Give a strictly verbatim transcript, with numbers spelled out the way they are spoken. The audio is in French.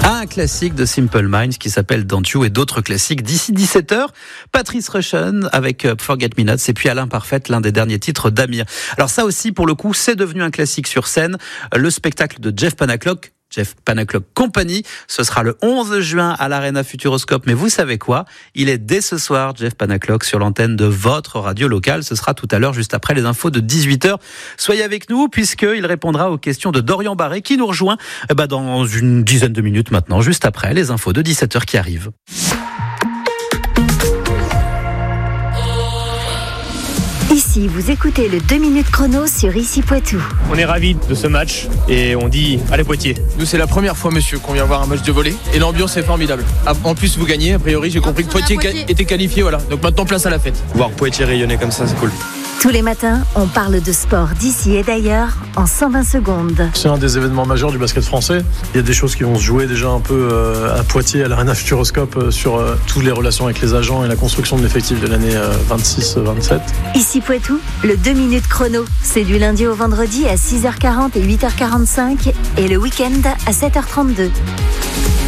Un classique de Simple Minds qui s'appelle Don't You et d'autres classiques d'ici dix-sept heures. Patrice Rushen avec Forget Me Nots et puis Alain Parfait, l'un des derniers titres d'Amir. Alors ça aussi, pour le coup, c'est devenu un classique sur scène. Le spectacle de Jeff Panaclock, Jeff Panaclock Company, ce sera le onze juin à l'Arena Futuroscope. Mais vous savez quoi ? Il est dès ce soir, Jeff Panaclock, sur l'antenne de votre radio locale. Ce sera tout à l'heure, juste après les infos de dix-huit heures. Soyez avec nous, puisqu'il répondra aux questions de Dorian Barré, qui nous rejoint eh ben, dans une dizaine de minutes maintenant, juste après les infos de dix-sept heures qui arrivent. Ici, vous écoutez le deux minutes chrono sur Ici Poitou. On est ravis de ce match et on dit allez Poitiers. Nous, c'est la première fois, monsieur, qu'on vient voir un match de volley et l'ambiance est formidable. En plus, vous gagnez, a priori, j'ai compris que Poitiers, Poitiers. était qualifié, voilà. Donc maintenant, place à la fête. Voir Poitiers rayonner comme ça, c'est cool. Tous les matins, on parle de sport d'ici et d'ailleurs en cent vingt secondes. C'est un des événements majeurs du basket français. Il y a des choses qui vont se jouer déjà un peu euh, à Poitiers, à l'Arena Futuroscope, euh, sur euh, toutes les relations avec les agents et la construction de l'effectif de l'année euh, vingt-six vingt-sept. Ici Poitou, le deux minutes chrono. C'est du lundi au vendredi à six heures quarante et huit heures quarante-cinq et le week-end à sept heures trente-deux.